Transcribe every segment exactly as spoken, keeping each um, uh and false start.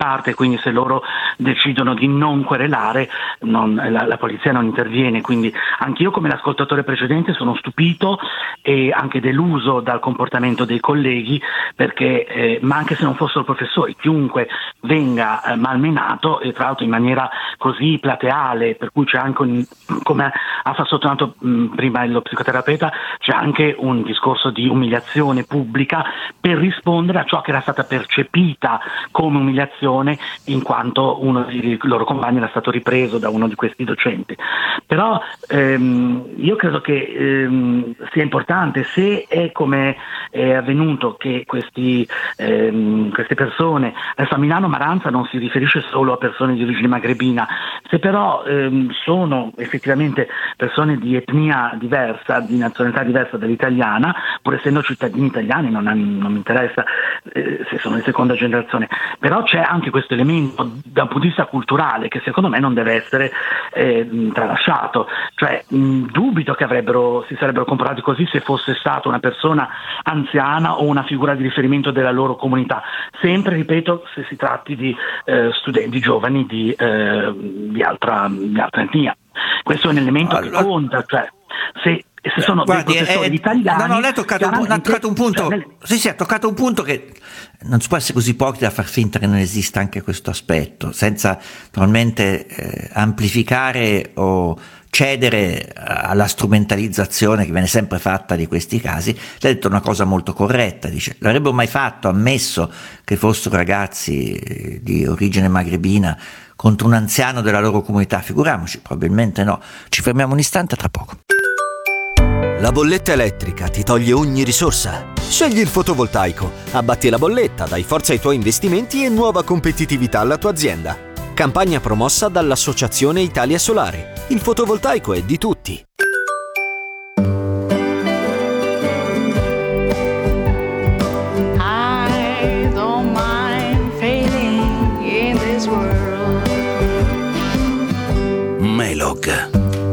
parte, quindi se loro decidono di non querelare non, la, la polizia non interviene. Quindi anch'io, come l'ascoltatore precedente, sono stupito e anche deluso dal comportamento dei colleghi, perché eh, ma anche se non fossero professori, chiunque venga eh, malmenato, e tra l'altro in maniera così plateale, per cui c'è anche un, come ha sottolineato mh, prima lo psicoterapeuta, c'è anche un discorso di umiliazione pubblica per rispondere a ciò che era stata percepita come umiliazione, in quanto uno dei loro compagni era stato ripreso da uno di questi docenti. Però ehm, io credo che ehm, sia importante, se è come è avvenuto, che questi, ehm, queste persone, adesso a Milano Maranza non si riferisce solo a persone di origine magrebina, se però ehm, sono effettivamente persone di etnia diversa, di nazionalità diversa dall'italiana, pur essendo cittadini italiani, non, non mi interessa eh, se sono di seconda generazione, però c'è anche questo elemento da un punto di vista culturale che secondo me non deve essere eh, tralasciato. Cioè mh, dubito che avrebbero, si sarebbero comportati così se fosse stata una persona anziana o una figura di riferimento della loro comunità, sempre, ripeto, se si tratti di eh, studenti giovani di, eh, di, altra, di altra etnia. Questo è un elemento allora, che conta, cioè se se sono guardi, dei professori eh, italiani. No, no, lei ha toccato, un, ha toccato un punto. Cioè, nel... Sì, sì, ha toccato un punto che non si può essere così ipocriti da far finta che non esista anche questo aspetto, senza naturalmente eh, amplificare o cedere alla strumentalizzazione che viene sempre fatta di questi casi. Lei ha detto una cosa molto corretta, dice: l'avrebbero mai fatto, ammesso che fossero ragazzi di origine magrebina, contro un anziano della loro comunità? Figuriamoci, probabilmente no. Ci fermiamo un istante, tra poco. La bolletta elettrica ti toglie ogni risorsa? Scegli il fotovoltaico, abbatti la bolletta, dai forza ai tuoi investimenti e nuova competitività alla tua azienda. Campagna promossa dall'Associazione Italia Solare. Il fotovoltaico è di tutti. I don't mind failing in this world. Melog.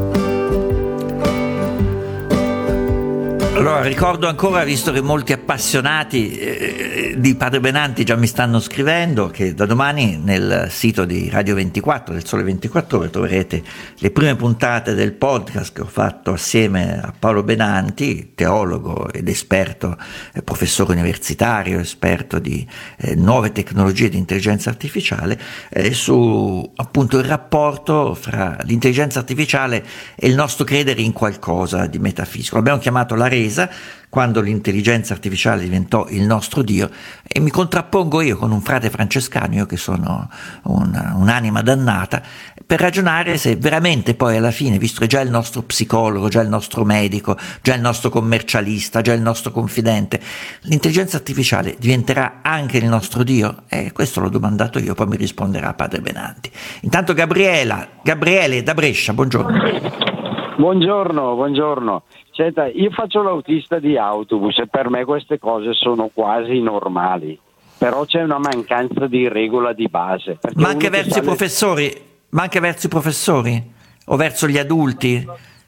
Allora, ricordo ancora, visto che molti appassionati eh, di Padre Benanti già mi stanno scrivendo, che da domani nel sito di Radio ventiquattro, del Sole ventiquattro Ore, troverete le prime puntate del podcast che ho fatto assieme a Paolo Benanti, teologo ed esperto, eh, professore universitario, esperto di eh, nuove tecnologie di intelligenza artificiale, eh, su appunto il rapporto fra l'intelligenza artificiale e il nostro credere in qualcosa di metafisico. L'abbiamo chiamato la resa, quando l'intelligenza artificiale diventò il nostro Dio, e mi contrappongo io con un frate francescano, io che sono un, un'anima dannata, per ragionare se veramente poi alla fine, visto che già il nostro psicologo, già il nostro medico, già il nostro commercialista, già il nostro confidente, l'intelligenza artificiale diventerà anche il nostro Dio? E questo l'ho domandato io, poi mi risponderà Padre Benanti. Intanto Gabriela, Gabriele da Brescia, buongiorno. Buongiorno, buongiorno. Senta, io faccio l'autista di autobus e per me queste cose sono quasi normali, però c'è una mancanza di regola di base. Ma anche verso sale... i professori? Ma anche verso i professori? O verso gli adulti?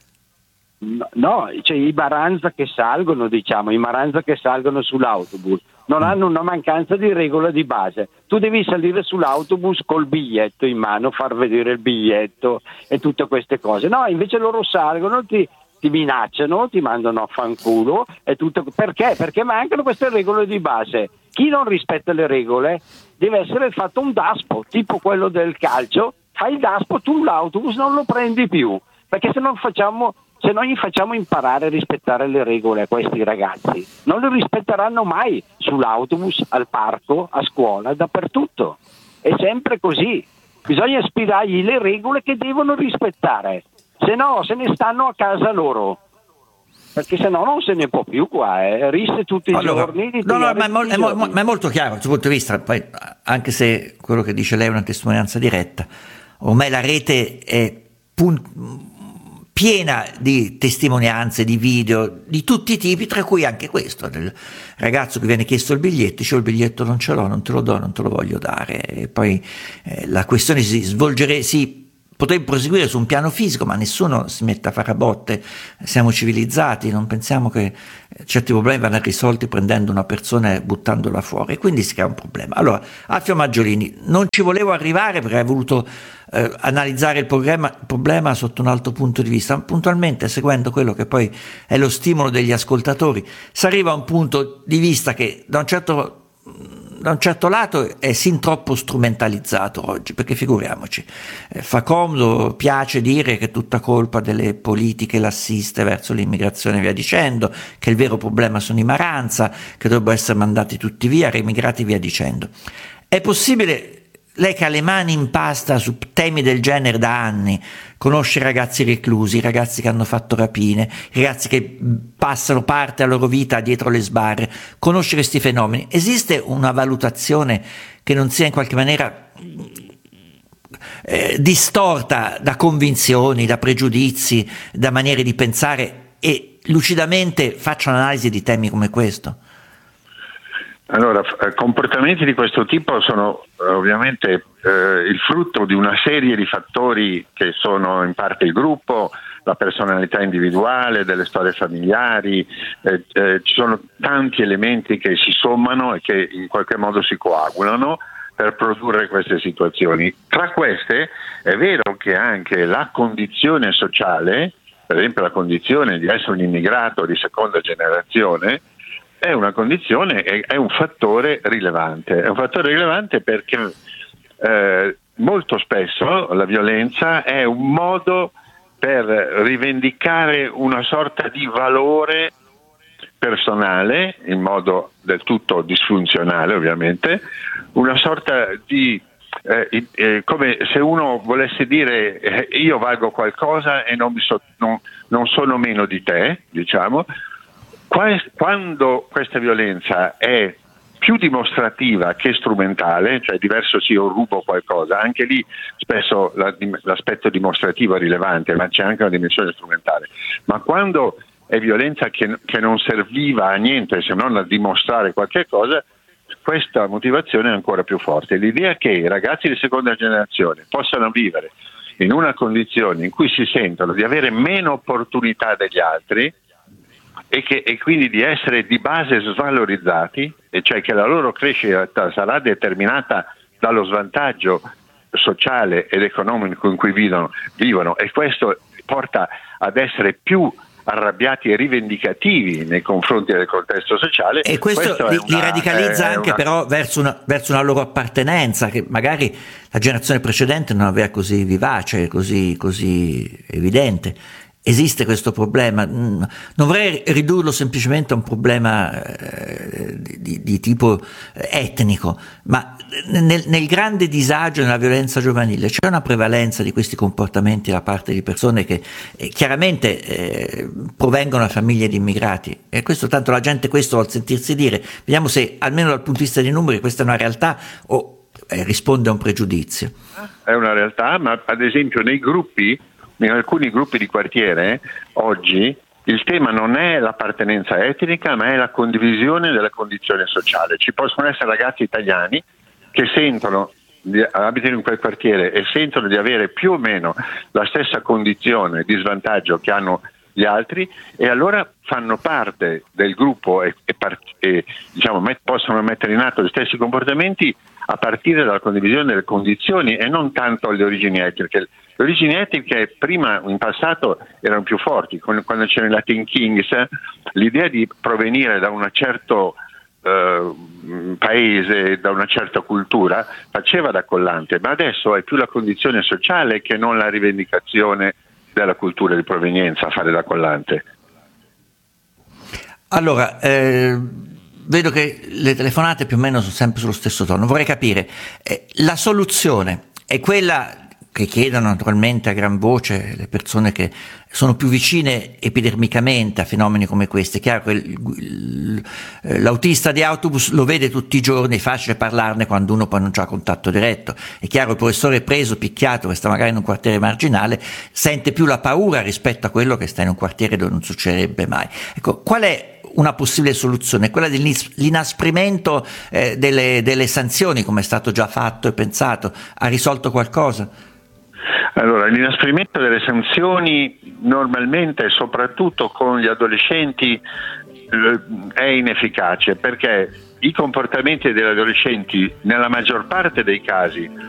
No, no, cioè i Maranza che salgono, diciamo, i Maranza che salgono sull'autobus non hanno una mancanza di regola di base. Tu devi salire sull'autobus col biglietto in mano, far vedere il biglietto e tutte queste cose. No, invece loro salgono, ti, ti minacciano, ti mandano a fanculo e tutto. Perché? Perché mancano queste regole di base. Chi non rispetta le regole deve essere fatto un daspo, tipo quello del calcio. Fai il daspo, tu l'autobus non lo prendi più, perché se non facciamo... Se non gli facciamo imparare a rispettare le regole a questi ragazzi, non le rispetteranno mai sull'autobus, al parco, a scuola, dappertutto. È sempre così. Bisogna spiegargli le regole che devono rispettare, se no se ne stanno a casa loro. Perché se no non se ne può più qua, eh. Risse tutti i allora, giorni. Di no, no, ma è, mo- è, mo- giorni. ma è molto chiaro dal suo punto di vista, poi, anche se quello che dice lei è una testimonianza diretta, ormai la rete è pun- piena di testimonianze, di video, di tutti i tipi, tra cui anche questo, del ragazzo che viene chiesto il biglietto, dice: il biglietto non ce l'ho, non te lo do, non te lo voglio dare, e poi eh, la questione si svolgere, si potremmo proseguire su un piano fisico, ma nessuno si mette a fare a botte, siamo civilizzati, non pensiamo che certi problemi vanno risolti prendendo una persona e buttandola fuori, e quindi si crea un problema. Allora, Alfio Maggiolini, non ci volevo arrivare perché hai voluto eh, analizzare il problema, il problema sotto un altro punto di vista, puntualmente seguendo quello che poi è lo stimolo degli ascoltatori, si arriva a un punto di vista che da un certo da un certo lato è sin troppo strumentalizzato oggi, perché figuriamoci, eh, fa comodo, piace dire che è tutta colpa delle politiche lassiste verso l'immigrazione e via dicendo, che il vero problema sono i Maranza, che dovrebbero essere mandati tutti via, reimigrati via dicendo. È possibile, lei che ha le mani in pasta su temi del genere da anni, conosce ragazzi reclusi, ragazzi che hanno fatto rapine, ragazzi che passano parte della loro vita dietro le sbarre, conosce questi fenomeni, esiste una valutazione che non sia in qualche maniera eh, distorta da convinzioni, da pregiudizi, da maniere di pensare e lucidamente faccia un'analisi di temi come questo? Allora, comportamenti di questo tipo sono ovviamente eh, il frutto di una serie di fattori che sono in parte il gruppo, la personalità individuale, delle storie familiari, eh, eh, ci sono tanti elementi che si sommano e che in qualche modo si coagulano per produrre queste situazioni. Tra queste è vero che anche la condizione sociale, per esempio la condizione di essere un immigrato di seconda generazione, è una condizione, è un fattore rilevante. È un fattore rilevante perché eh, molto spesso la violenza è un modo per rivendicare una sorta di valore personale, in modo del tutto disfunzionale ovviamente, una sorta di eh, eh, come se uno volesse dire eh, io valgo qualcosa e non, mi so, non, non sono meno di te, diciamo. Quando questa violenza è più dimostrativa che strumentale, cioè diverso se io rubo qualcosa, anche lì spesso la, l'aspetto dimostrativo è rilevante, ma c'è anche una dimensione strumentale, ma quando è violenza che, che non serviva a niente se non a dimostrare qualche cosa, questa motivazione è ancora più forte. L'idea che i ragazzi di seconda generazione possano vivere in una condizione in cui si sentono di avere meno opportunità degli altri, E, che, e quindi di essere di base svalorizzati, e cioè che la loro crescita sarà determinata dallo svantaggio sociale ed economico in cui vivono, vivono e questo porta ad essere più arrabbiati e rivendicativi nei confronti del contesto sociale, e questo, questo li, una, li radicalizza anche una... però verso una, verso una loro appartenenza che magari la generazione precedente non aveva così vivace, così, così evidente. Esiste questo problema, non vorrei ridurlo semplicemente a un problema eh, di, di tipo etnico, ma nel, nel grande disagio e nella violenza giovanile c'è una prevalenza di questi comportamenti da parte di persone che eh, chiaramente eh, provengono da famiglie di immigrati, e questo tanto la gente questo vuol sentirsi dire. Vediamo se almeno dal punto di vista dei numeri questa è una realtà o eh, risponde a un pregiudizio. È una realtà, ma ad esempio nei gruppi, in alcuni gruppi di quartiere oggi il tema non è l'appartenenza etnica, ma è la condivisione della condizione sociale. Ci possono essere ragazzi italiani che sentono, abitano in quel quartiere e sentono di avere più o meno la stessa condizione di svantaggio che hanno gli altri, e allora fanno parte del gruppo e, e, e diciamo, met, possono mettere in atto gli stessi comportamenti a partire dalla condivisione delle condizioni e non tanto le origini etniche. Le origini etniche prima, in passato, erano più forti. Quando c'erano i Latin Kings, l'idea di provenire da un certo eh, paese, da una certa cultura, faceva da collante, ma adesso è più la condizione sociale che non la rivendicazione della cultura di provenienza a fare da collante. Allora, eh, vedo che le telefonate più o meno sono sempre sullo stesso tono. Vorrei capire, eh, la soluzione è quella che chiedono naturalmente a gran voce le persone che sono più vicine epidermicamente a fenomeni come questi. È chiaro che il, il, l'autista di autobus lo vede tutti i giorni, è facile parlarne quando uno poi non c'ha contatto diretto. È chiaro, il professore preso, picchiato, che sta magari in un quartiere marginale, sente più la paura rispetto a quello che sta in un quartiere dove non succederebbe mai. Ecco, qual è una possibile soluzione? Quella dell'inasprimento eh, delle, delle sanzioni, come è stato già fatto e pensato? Ha risolto qualcosa? Allora, l'inasprimento delle sanzioni normalmente, soprattutto con gli adolescenti, è inefficace perché i comportamenti degli adolescenti nella maggior parte dei casi